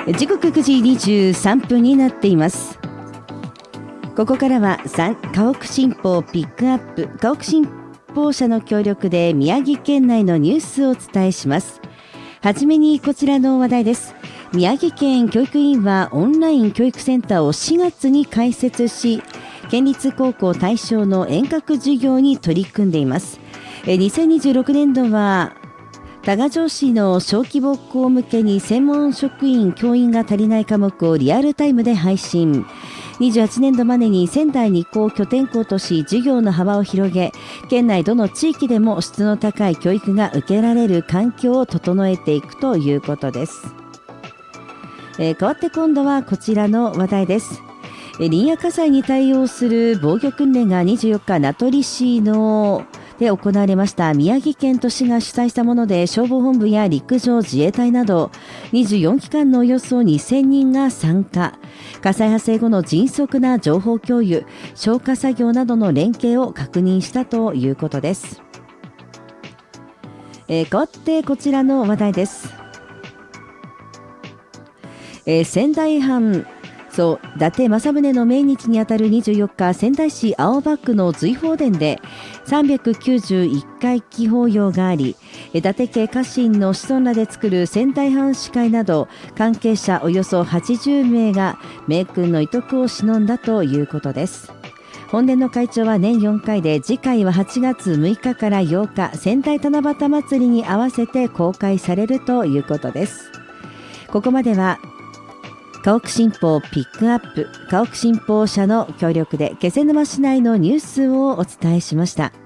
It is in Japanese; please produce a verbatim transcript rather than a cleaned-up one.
時刻くじにじゅうさんぷんになっています。ここからは家屋新報ピックアップ、家屋新報社の協力で宮城県内のニュースをお伝えします。はじめにこちらの話題です。宮城県教育委員はオンライン教育センターをしがつに開設し、県立高校対象の遠隔授業に取り組んでいます。にせんにじゅうろくねんどは多賀城市の小規模校向けに専門職員教員が足りない科目をリアルタイムで配信。にじゅうはちねんどまでに仙台に校拠点校とし授業の幅を広げ、県内どの地域でも質の高い教育が受けられる環境を整えていくということです。えー、変わって今度はこちらの話題です。林野火災に対応する防御訓練がにじゅうよっか名取市ので行われました。宮城県と市が主催したもので、消防本部や陸上自衛隊などにじゅうよんきかんのおよそにせんにんが参加。火災発生後の迅速な情報共有、消火作業などの連携を確認したということです。えー、変わってこちらの話題です。えー、仙台藩そう伊達政宗の命日にあたるにじゅうよっか、仙台市青葉区の瑞鳳殿でさんびゃくきゅうじゅういっかい忌法要があり、伊達家家臣の子孫らで作る仙台藩士会など関係者およそはちじゅうめいが名君の遺徳を偲んだということです。本殿の会長は年よんかいで、次回ははちがつむいかからようか、仙台七夕祭りに合わせて公開されるということです。ここまでは家屋新報ピックアップ、家屋新報社の協力で気仙沼市内のニュースをお伝えしました。